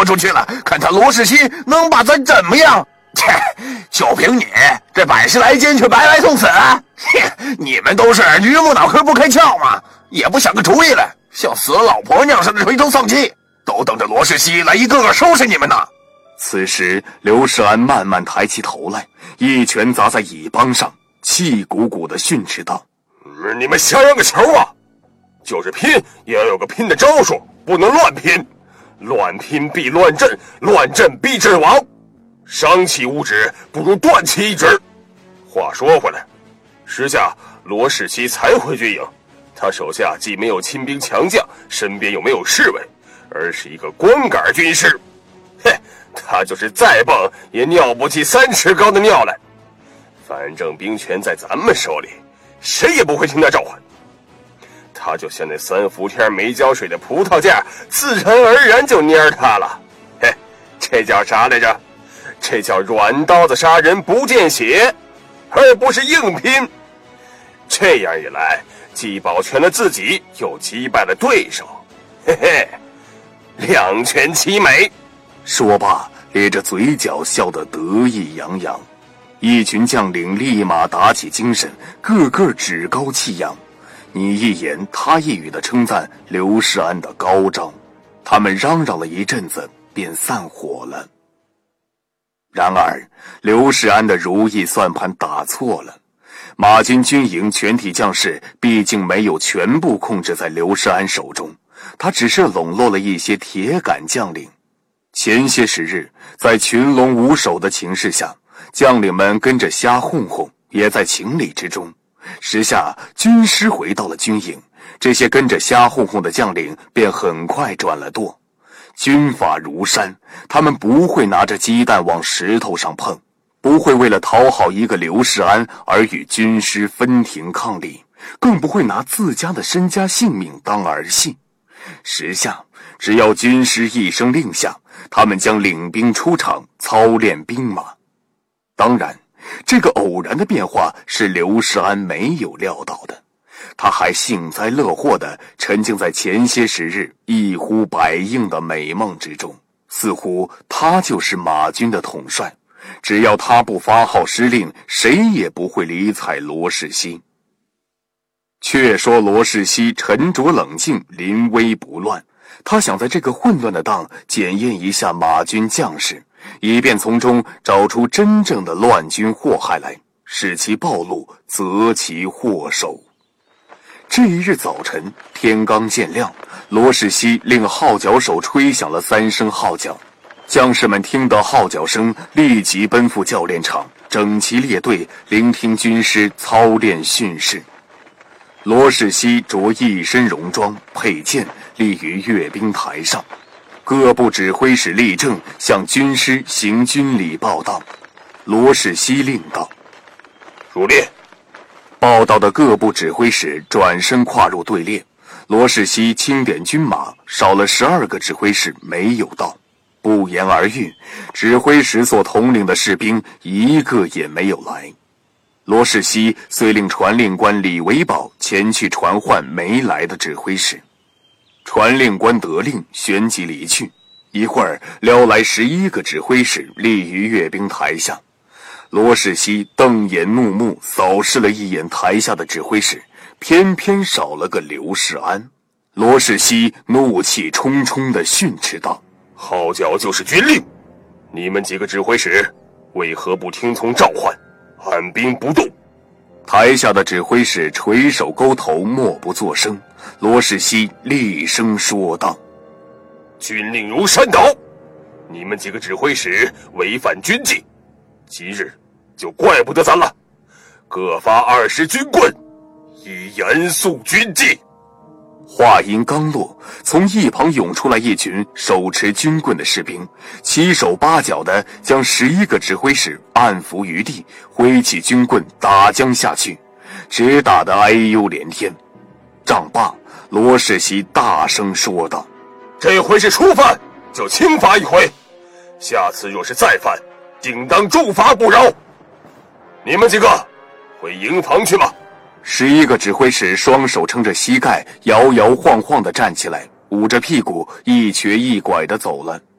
出去了，看他罗世熙能把咱怎么样？切，就凭你这110来斤却白来送死？你们都是榆木脑壳不开窍吗？也不想个主意来，像死了老婆娘似的垂头丧气，都等着罗世熙来一个个收拾你们呢。 此时刘世安慢慢抬起头来，一拳砸在椅帮上，气鼓鼓地训斥道： 你们瞎嚷个球啊！就是拼也要有个拼的招数，不能乱拼，乱拼必乱阵，乱阵必阵亡，伤其五指不如断其一指。话说回来，时下罗世熙才回军营，他手下既没有亲兵强将，身边又没有侍卫，而是一个光杆军师。嘿，他就是再蹦也尿不起3尺高的尿来。反正兵权在咱们手里，谁也不会听他召唤。他就像那3伏天没浇水的葡萄架，自然而然就蔫他了。嘿，这叫啥来着？这叫软刀子杀人不见血，而不是硬拼。这样一来，既保全了自己，又击败了对手，嘿嘿，两全其美。 说罢，咧着嘴角笑得得意洋洋。一群将领立马打起精神，个个趾高气扬，你一言他一语地称赞刘世安的高招。他们嚷嚷了一阵子，便散伙了。然而刘世安的如意算盘打错了，马军军营全体将士毕竟没有全部控制在刘世安手中，他只是笼络了一些铁杆将领。前些时日，在群龙无首的情势下，将领们跟着瞎哄哄，也在情理之中。时下军师回到了军营，这些跟着瞎哄哄的将领便很快转了舵。军法如山，他们不会拿着鸡蛋往石头上碰，不会为了讨好一个刘世安而与军师分庭抗礼，更不会拿自家的身家性命当儿戏。时下只要军师一声令下，他们将领兵出场，操练兵马。当然，这个偶然的变化是刘世安没有料到的，他还幸灾乐祸地沉浸在前些时日一呼百应的美梦之中，似乎他就是马军的统帅，只要他不发号施令，谁也不会理睬罗世熙。却说罗世熙沉着冷静，临危不乱，他想在这个混乱的当检验一下马军将士，以便从中找出真正的乱军祸害来，使其暴露，择其祸首。这一日早晨，天刚渐亮，罗世熙令号角手吹响了3声号角，将士们听得号角声，立即奔赴教练场，整齐列队，聆听军师操练训示。罗世熙着一身戎装，佩剑，立于阅兵台上，各部指挥使立正，向军师行军礼报道。罗世熙令道： 入列。 报道的各部指挥使转身跨入队列，罗世熙清点军马，少了12个指挥使没有到。不言而喻，指挥使所统领的士兵一个也没有来。罗世熙遂令传令官李维宝前去传唤没来的指挥使。传令官得令，旋即离去。一会儿撩来11个指挥使立于阅兵台下。罗世熙瞪眼怒目，扫视了一眼台下的指挥使，偏偏少了个刘世安。罗世熙怒气冲冲地训斥道： 号角就是军令，你们几个指挥使为何不听从召唤，按兵不动？ 台下的指挥使垂手勾头，默不作声。罗世熙厉声说道： 军令如山倒，你们几个指挥使违反军纪，今日就怪不得咱了，各发20军棍，以严肃军纪。 话音刚落，从一旁涌出来一群手持军棍的士兵，七手八脚地将11个指挥使按伏于地，挥起军棍打将下去，只打得哎呦连天。仗罢，罗世熙大声说道： 这回是初犯，就轻罚一回，下次若是再犯，定当重罚不饶。你们几个回营房去吧。 11个指挥使双手撑着膝盖，摇摇晃晃地站起来，捂着屁股，一瘸一拐地走了。